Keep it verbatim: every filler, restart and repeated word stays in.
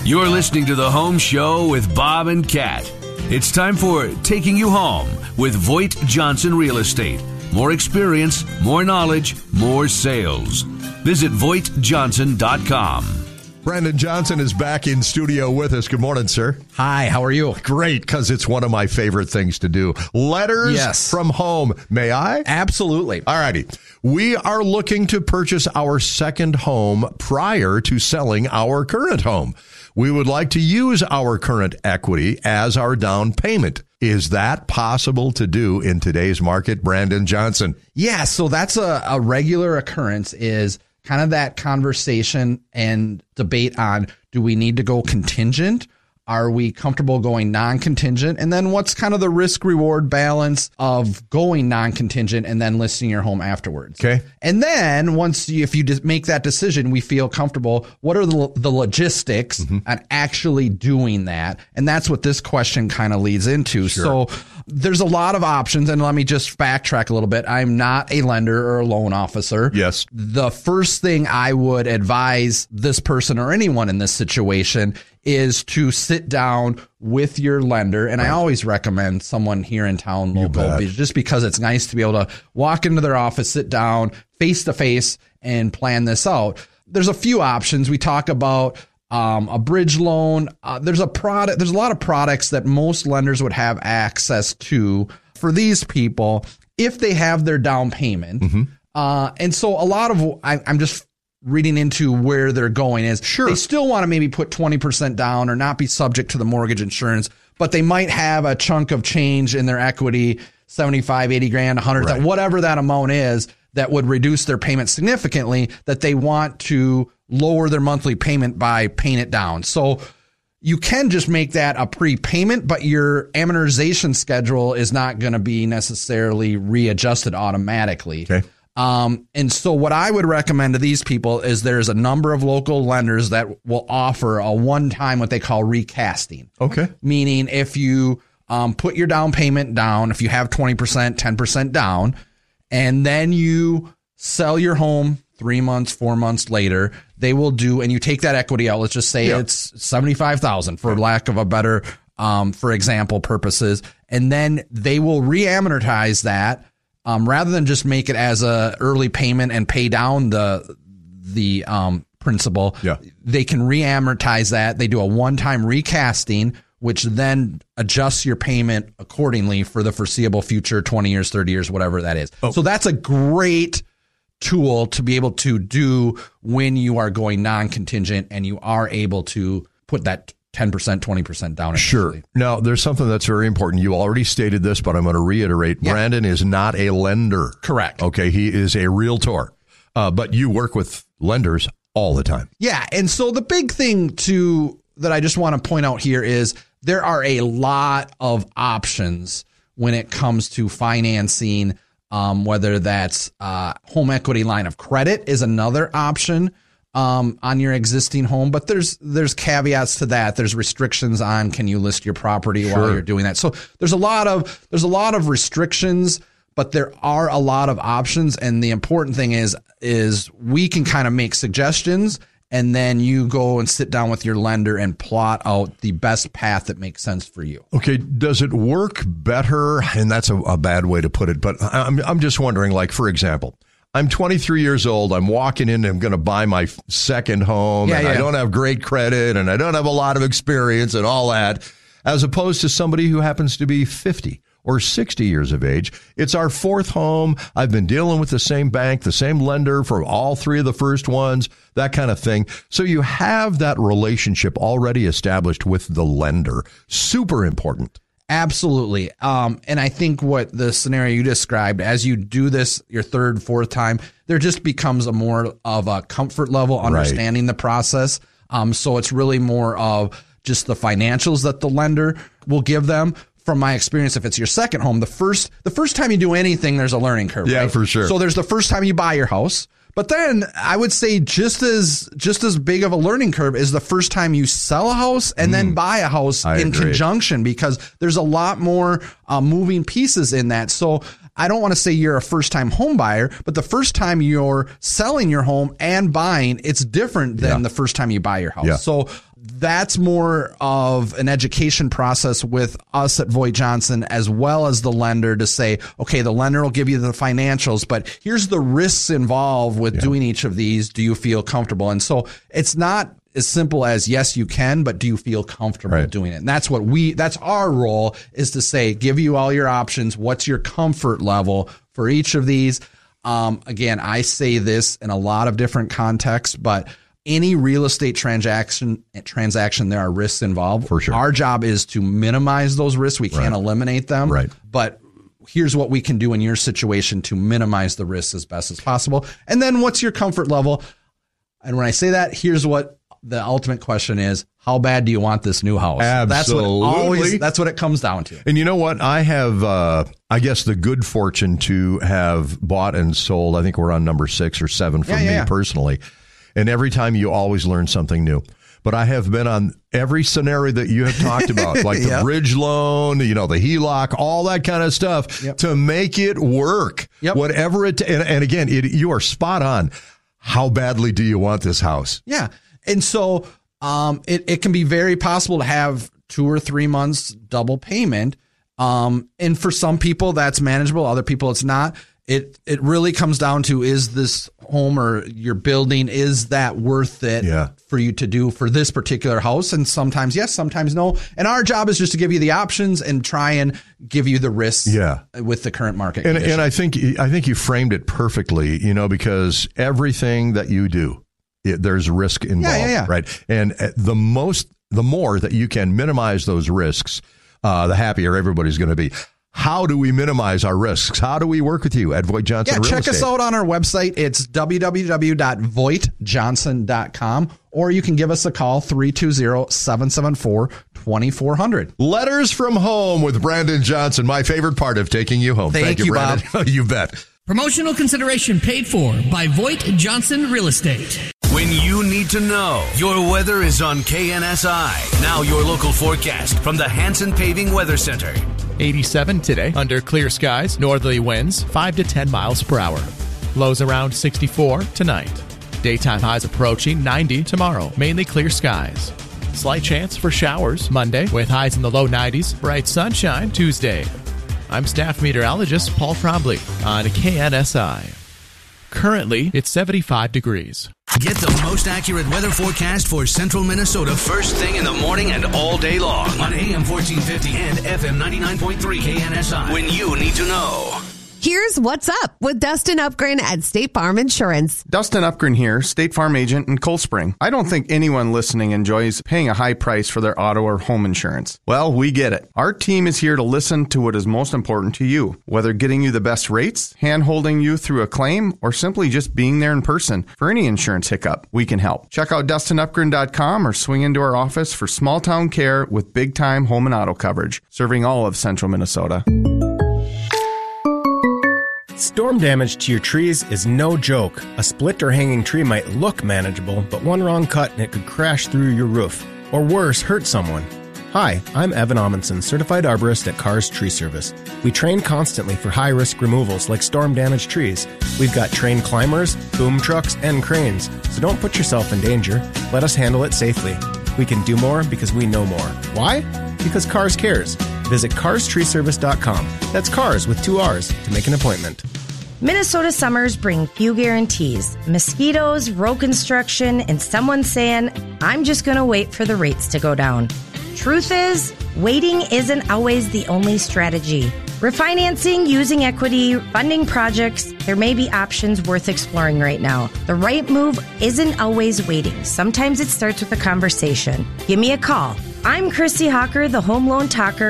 You're listening to The Home Show with Bob and Kat. It's time for Taking You Home with Voigt Johnson Real Estate. More experience, more knowledge, more sales. Visit voigt johnson dot com. Brandon Johnson is back in studio with us. Good morning, sir. Hi, how are you? Great, because it's one of my favorite things to do. Letters yes. from home. May I? Absolutely. All righty. We are looking to purchase our second home prior to selling our current home. We would like to use our current equity as our down payment. Is that possible to do in today's market, Brandon Johnson? Yeah, so that's a, a regular occurrence is kind of that conversation and debate on, do we need to go contingent? Are we comfortable going non-contingent? And then what's kind of the risk-reward balance of going non-contingent and then listing your home afterwards? Okay. And then once you, if you just make that decision, we feel comfortable, what are the, the logistics mm-hmm. on actually doing that? And that's what this question kind of leads into. Sure. So there's a lot of options. And let me just backtrack a little bit. I'm not a lender or a loan officer. Yes. The first thing I would advise this person or anyone in this situation is to sit down with your lender. And right. I always recommend someone here in town local, just because it's nice to be able to walk into their office, sit down face to face and plan this out. There's a few options. We talk about um, a bridge loan. Uh, there's a product. There's a lot of products that most lenders would have access to for these people if they have their down payment. Mm-hmm. Uh, and so a lot of I, I'm just reading into where they're going is sure. they still want to maybe put twenty percent down or not be subject to the mortgage insurance, but they might have a chunk of change in their equity, seventy-five, eighty grand, one hundred, right. whatever that amount is that would reduce their payment significantly, that they want to lower their monthly payment by paying it down. So you can just make that a prepayment, but your amortization schedule is not going to be necessarily readjusted automatically. Okay. Um, and so what I would recommend to these people is there's a number of local lenders that will offer a one-time what they call recasting. Okay. Meaning if you um, put your down payment down, if you have twenty percent, ten percent down, and then you sell your home three months, four months later, they will do, and you take that equity out. Let's just say yeah. it's seventy-five thousand for lack of a better, um, for example purposes. And then they will re-amortize that. Um, rather than just make it as a early payment and pay down the the um, principal, yeah. they can re-amortize that. They do a one-time recasting, which then adjusts your payment accordingly for the foreseeable future, twenty years, thirty years, whatever that is. Oh. So that's a great tool to be able to do when you are going non-contingent and you are able to put that ten percent, twenty percent down. Sure. Now, there's something that's very important. You already stated this, but I'm going to reiterate. Yeah. Brandon is not a lender. Correct. Okay. He is a realtor. Uh, but you work with lenders all the time. Yeah. And so the big thing to that I just want to point out here is there are a lot of options when it comes to financing, um, whether that's uh, home equity line of credit is another option. Um, on your existing home, but there's there's caveats to that. There's restrictions on can you list your property sure. while you're doing that. So there's a lot of there's a lot of restrictions, but there are a lot of options. And the important thing is is we can kind of make suggestions, and then you go and sit down with your lender and plot out the best path that makes sense for you. Okay, does it work better? And that's a, a bad way to put it, but I'm I'm just wondering, like for example. I'm twenty-three years old. I'm walking in and I'm going to buy my second home yeah, and yeah. I don't have great credit and I don't have a lot of experience and all that, as opposed to somebody who happens to be fifty or sixty years of age. It's our fourth home. I've been dealing with the same bank, the same lender for all three of the first ones, that kind of thing. So you have that relationship already established with the lender. Super important. Absolutely. Um, and I think what the scenario you described, as you do this your third, fourth time, there just becomes a more of a comfort level understanding right. the process. Um, so it's really more of just the financials that the lender will give them. From my experience, if it's your second home, the first the first time you do anything, there's a learning curve. Yeah, right? for sure. So there's the first time you buy your house. But then I would say just as just as big of a learning curve is the first time you sell a house and mm, then buy a house I in agree. conjunction, because there's a lot more uh, moving pieces in that. So I don't want to say you're a first time home buyer, but the first time you're selling your home and buying, it's different than yeah. the first time you buy your house. Yeah. So that's more of an education process with us at Voigt Johnson, as well as the lender, to say, okay, the lender will give you the financials, but here's the risks involved with yeah. doing each of these. Do you feel comfortable? And so it's not as simple as, yes, you can, but do you feel comfortable right. doing it? And that's what we, that's our role, is to say, give you all your options. What's your comfort level for each of these? Um, again, I say this in a lot of different contexts, but any real estate transaction, transaction, there are risks involved. For sure. Our job is to minimize those risks. We can't right. eliminate them. Right. But here's what we can do in your situation to minimize the risks as best as possible. And then what's your comfort level? And when I say that, here's what the ultimate question is: how bad do you want this new house? Absolutely. That's what it always, that's what it comes down to. And you know what? I have, uh, I guess, the good fortune to have bought and sold. I think we're on number six or seven for yeah, me yeah, yeah. personally. And every time you always learn something new. But I have been on every scenario that you have talked about, like yep. the bridge loan, you know, the H E L O C, all that kind of stuff yep. to make it work. Yep. Whatever it, and, and again, it, you are spot on. How badly do you want this house? Yeah. And so um, it, it can be very possible to have two or three months double payment. Um, and for some people that's manageable. Other people it's not. It it really comes down to, is this home or your building, is that worth it yeah. for you to do for this particular house? And sometimes yes, sometimes no. And our job is just to give you the options and try and give you the risks yeah. with the current market and, conditions. and I think I think you framed it perfectly, you know, because everything that you do, it, there's risk involved, yeah, yeah, yeah. right? And the most, the more that you can minimize those risks, uh, the happier everybody's going to be. How do we minimize our risks? How do we work with you at Voigt Johnson yeah, Real check Estate? us out on our website. It's w w w dot voigt johnson dot com, or you can give us a call, three two zero, seven seven four, two four zero zero. Letters from Home with Brandon Johnson, my favorite part of taking you home. Thank, Thank you, you Brandon. Bob. You bet. Promotional consideration paid for by Voigt Johnson Real Estate. When you need to know, your weather is on K N S I. Now your local forecast from the Hanson Paving Weather Center. eighty-seven today, under clear skies, northerly winds five to ten miles per hour. Lows around sixty-four tonight. Daytime highs approaching ninety tomorrow, mainly clear skies. Slight chance for showers Monday with highs in the low nineties, bright sunshine Tuesday. I'm staff meteorologist Paul Trombley on K N S I. Currently, it's seventy-five degrees. Get the most accurate weather forecast for central Minnesota first thing in the morning and all day long on A M fourteen fifty and F M ninety-nine point three K N S I. When you need to know. Here's what's up with Dustin Upgren at State Farm Insurance. Dustin Upgren here, State Farm agent in Cold Spring. I don't think anyone listening enjoys paying a high price for their auto or home insurance. Well, we get it. Our team is here to listen to what is most important to you, whether getting you the best rates, hand-holding you through a claim, or simply just being there in person for any insurance hiccup. We can help. Check out dustin upgren dot com or swing into our office for small-town care with big-time home and auto coverage, serving all of central Minnesota. Storm damage to your trees is no joke. A split or hanging tree might look manageable, but one wrong cut and it could crash through your roof. Or worse, hurt someone. Hi, I'm Evan Amundsen, certified arborist at Carr's Tree Service. We train constantly for high-risk removals like storm-damaged trees. We've got trained climbers, boom trucks, and cranes, so don't put yourself in danger. Let us handle it safely. We can do more because we know more. Why? Because Carr's cares. Visit cars tree service dot com. That's Cars with two R's to make an appointment. Minnesota summers bring few guarantees. Mosquitoes, road construction, and someone saying, I'm just going to wait for the rates to go down. Truth is, waiting isn't always the only strategy. Refinancing, using equity, funding projects, there may be options worth exploring right now. The right move isn't always waiting. Sometimes it starts with a conversation. Give me a call. I'm Christy Hawker, the Home Loan Talker.